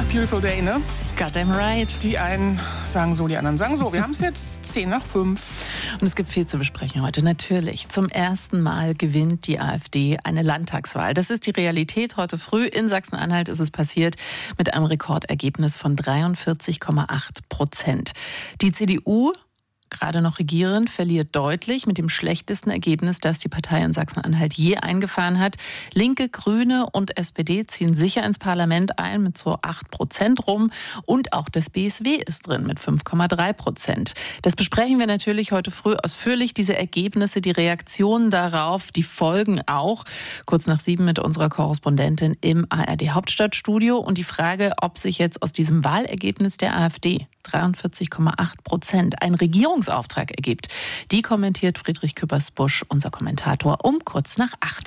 Beautiful Day, ne? Goddamn right. Die einen sagen so, die anderen sagen so. Wir haben es jetzt 5:10. Und es gibt viel zu besprechen heute. Natürlich, zum ersten Mal gewinnt die AfD eine Landtagswahl. Das ist die Realität. Heute früh in Sachsen-Anhalt ist es passiert mit einem Rekordergebnis von 43,8%. Die CDU, gerade noch regierend, verliert deutlich mit dem schlechtesten Ergebnis, das die Partei in Sachsen-Anhalt je eingefahren hat. Linke, Grüne und SPD ziehen sicher ins Parlament ein mit so 8% rum. Und auch das BSW ist drin mit 5,3%. Das besprechen wir natürlich heute früh ausführlich. Diese Ergebnisse, die Reaktionen darauf, die Folgen auch. Kurz nach 7 mit unserer Korrespondentin im ARD-Hauptstadtstudio. Und die Frage, ob sich jetzt aus diesem Wahlergebnis der AfD 43,8% ein Regierungsauftrag ergibt. Die kommentiert Friedrich Küppersbusch, unser Kommentator, um kurz nach 8.